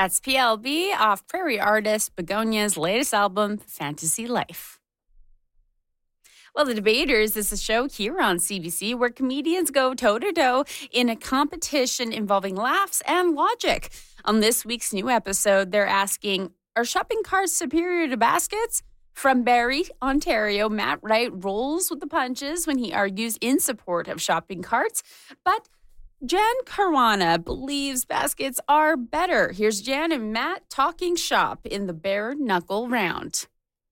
That's PLB off Prairie Artist Begonia's latest album, Fantasy Life. Well, The Debaters is a show here on CBC where comedians go toe-to-toe in a competition involving laughs and logic. On this week's new episode, they're asking, are shopping carts superior to baskets? From Barrie, Ontario, Matt Wright rolls with the punches when he argues in support of shopping carts, but Jan Caruana believes baskets are better. Here's Jan and Matt talking shop in the bare knuckle round.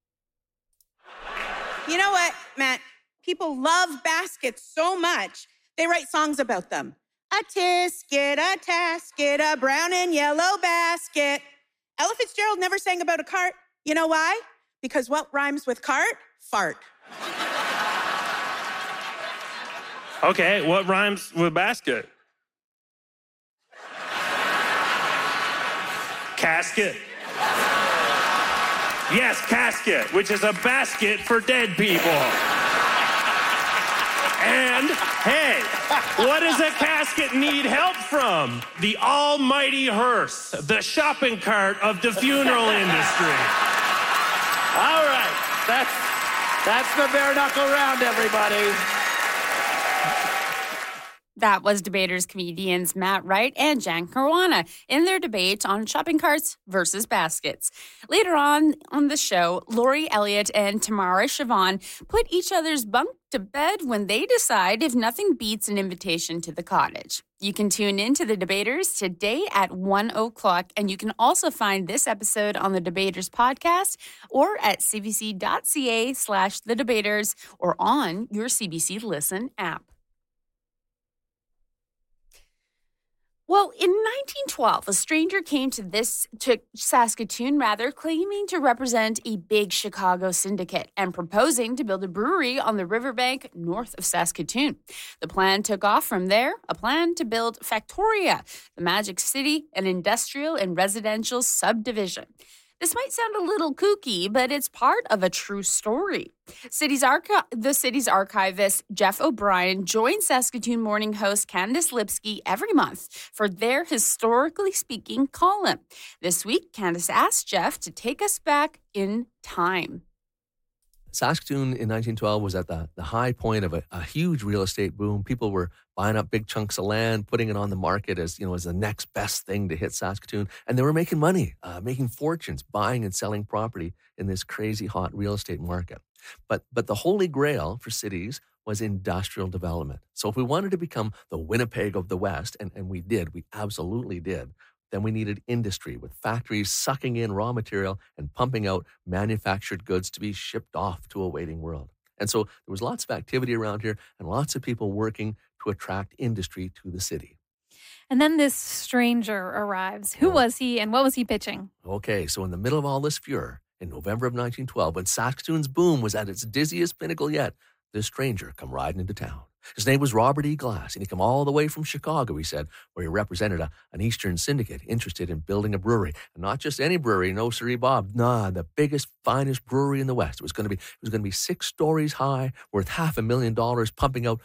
You know what, Matt? People love baskets so much, they write songs about them. A tisket, a tasket, a brown and yellow basket. Ella Fitzgerald never sang about a cart. You know why? Because what rhymes with cart? Fart. Okay, what rhymes with basket? Casket. Yes, casket, which is a basket for dead people. And, hey, what does a casket need help from? The almighty hearse, the shopping cart of the funeral industry. All right, that's the bare knuckle round, everybody. That was Debaters comedians Matt Wright and Jan Caruana in their debate on shopping carts versus baskets. Later on the show, Lori Elliott and Tamara Siobhan put each other's bunk to bed when they decide if nothing beats an invitation to the cottage. You can tune in to The Debaters today at 1 o'clock, and you can also find this episode on the Debaters podcast or at cbc.ca/The Debaters or on your CBC Listen app. Well, in 1912, a stranger came to Saskatoon, claiming to represent a big Chicago syndicate and proposing to build a brewery on the riverbank north of Saskatoon. The plan took off from there, a plan to build Factoria, the Magic City, an industrial and residential subdivision. This might sound a little kooky, but it's part of a true story. The city's archivist, Jeff O'Brien, joins Saskatoon morning host Candace Lipsky every month for their Historically Speaking column. This week, Candace asked Jeff to take us back in time. Saskatoon in 1912 was at the high point of a huge real estate boom. People were buying up big chunks of land, putting it on the market as the next best thing to hit Saskatoon. And they were making money, making fortunes, buying and selling property in this crazy hot real estate market. But the holy grail for cities was industrial development. So if we wanted to become the Winnipeg of the West, and we did, we absolutely did, then we needed industry with factories sucking in raw material and pumping out manufactured goods to be shipped off to a waiting world. And so there was lots of activity around here and lots of people working to attract industry to the city. And then this stranger arrives. Who was he and what was he pitching? Okay, so in the middle of all this furor, in November of 1912, when Saskatoon's boom was at its dizziest pinnacle yet, this stranger come riding into town. His name was Robert E. Glass, and he come all the way from Chicago, he said, where he represented an Eastern syndicate interested in building a brewery. And not just any brewery, no siree, Bob. Nah, the biggest, finest brewery in the West. It was going to be 6 stories high, worth $500,000, pumping out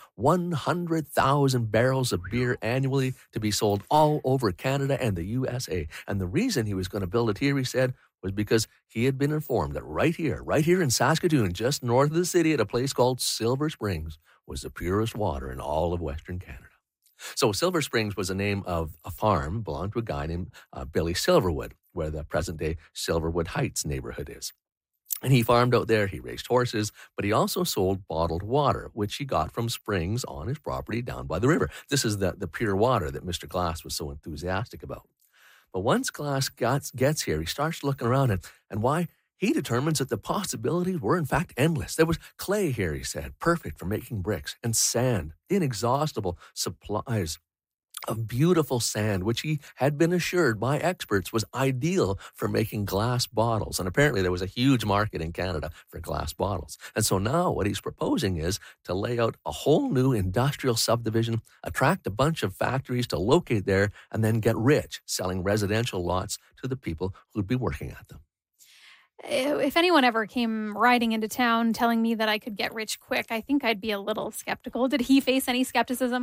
100,000 barrels of beer annually to be sold all over Canada and the USA. And the reason he was going to build it here, he said, was because he had been informed that right here in Saskatoon, just north of the city at a place called Silver Springs, was the purest water in all of Western Canada. So Silver Springs was the name of a farm, belonged to a guy named Billy Silverwood, where the present-day Silverwood Heights neighborhood is. And he farmed out there, he raised horses, but he also sold bottled water, which he got from springs on his property down by the river. This is the pure water that Mr. Glass was so enthusiastic about. But once Glass gets here, he starts looking around, and why? He determines that the possibilities were, in fact, endless. There was clay here, he said, perfect for making bricks, and sand, inexhaustible supplies of beautiful sand, which he had been assured by experts was ideal for making glass bottles. And apparently there was a huge market in Canada for glass bottles. And so now what he's proposing is to lay out a whole new industrial subdivision, attract a bunch of factories to locate there, and then get rich selling residential lots to the people who'd be working at them. If anyone ever came riding into town telling me that I could get rich quick, I think I'd be a little skeptical. Did he face any skepticism?